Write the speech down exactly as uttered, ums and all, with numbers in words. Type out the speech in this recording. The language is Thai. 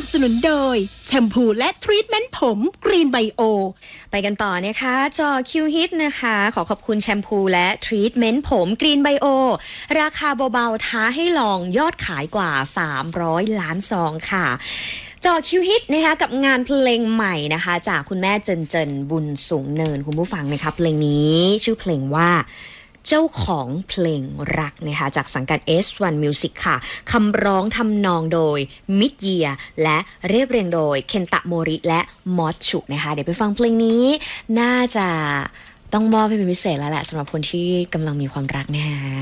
สนุนโดยแชมพูและทรีทเมนต์ผมกรีนไบโอไปกันต่อนะคะจอคิวฮิตนะคะขอขอบคุณแชมพูและทรีทเมนต์ผมกรีนไบโอราคาเบาๆท้าให้ลองยอดขายกว่าสามร้อยล้านซองค่ะจอคิวฮิตนะคะกับงานเพลงใหม่นะคะจากคุณแม่เจนเจนบุญสูงเนินคุณผู้ฟังนะคะเพลงนี้ชื่อเพลงว่าเจ้าของเพลงรักนะคะจากสังกัด เอส วัน Music ค่ะคำร้องทำนองโดยมิดเยียและเรียบเรียงโดยเคนตะโมริและมอสชุนะคะเดี๋ยวไปฟังเพลงนี้น่าจะต้องมอบให้เป็นพิเศษแล้วแหละสำหรับคนที่กำลังมีความรักนะคะ